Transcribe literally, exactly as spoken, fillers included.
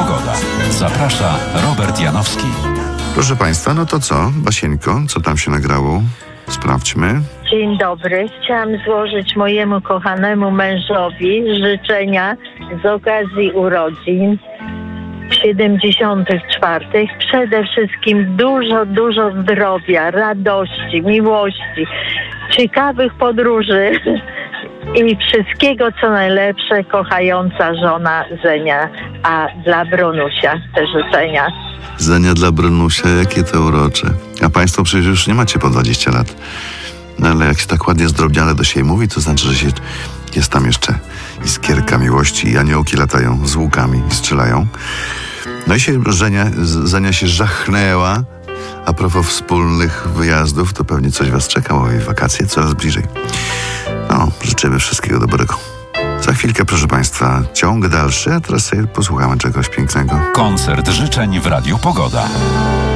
Pogoda. Zaprasza Robert Janowski. Proszę Państwa, no to co? Basieńko, co tam się nagrało? Sprawdźmy. Dzień dobry. Chciałam złożyć mojemu kochanemu mężowi życzenia z okazji urodzin siedemdziesiątych czwartych. Przede wszystkim dużo, dużo zdrowia, radości, miłości, ciekawych podróży i wszystkiego, co najlepsze, kochająca żona Zenia, a dla Brunusia te życzenia. Zenia dla Brunusia, jakie to urocze. A Państwo przecież już nie macie po dwadzieścia lat. No ale jak się tak ładnie zdrobniale do siebie mówi, to znaczy, że się jest tam jeszcze iskierka miłości i aniołki latają z łukami i strzelają. No i się Żenia, Zenia się żachnęła. A propos wspólnych wyjazdów, to pewnie coś Was czeka, bo jej wakacje coraz bliżej. No, życzymy wszystkiego dobrego. Za chwilkę, proszę Państwa, ciąg dalszy, a teraz sobie posłuchamy czegoś pięknego. Koncert życzeń w Radiu Pogoda.